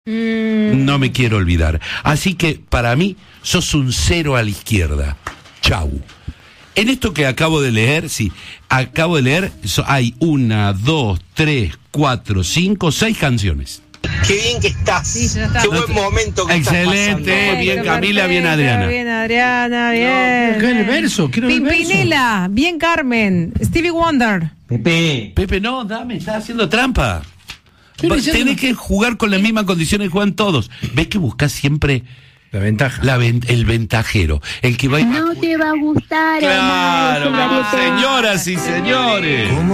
No me quiero olvidar. Así que, para mí, sos un 0 a la izquierda. Chau. En esto que acabo de leer, hay 1, 2, 3, 4, 5, 6 canciones. Qué bien que estás. Sí, qué buen momento que excelente, estás bien Camila, bien Adriana. Bien Adriana, bien. No, el verso, quiero el verso. Pimpinela, bien Carmen. Stevie Wonder. Pepe, no, dame, estás haciendo trampa. Tenés que jugar con las mismas condiciones que juegan todos. ¿Ves que buscas siempre la ventaja? El ventajero. El que va No te va a gustar. Claro, señoras y señores.